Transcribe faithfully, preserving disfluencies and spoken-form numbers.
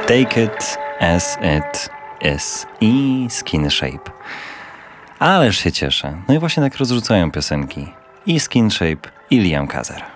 Take It As It Is i Skin Shape. Ależ się cieszę. No i właśnie tak rozrzucają piosenki. I Skin Shape, i Liam Kazer.